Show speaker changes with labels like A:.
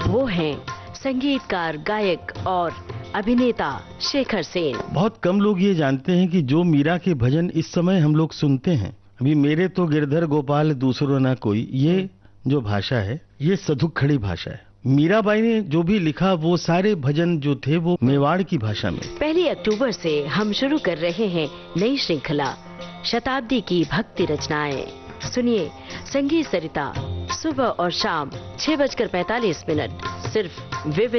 A: वो हैं संगीतकार, गायक और अभिनेता शेखर सेन।
B: बहुत कम लोग ये जानते हैं कि जो मीरा के भजन इस समय हम लोग सुनते हैं, अभी मेरे तो गिरधर गोपाल दूसरो ना कोई, ये जो भाषा है ये सधुक्खड़ी भाषा है। मीराबाई ने जो भी लिखा वो सारे भजन जो थे वो मेवाड़ की भाषा में।
A: 1 अक्टूबर से हम शुरू कर रहे हैं नई श्रृंखला शताब्दी की भक्ति रचनाएं। सुनिए संगीत सरिता सुबह और शाम 6:45 सिर्फ विविध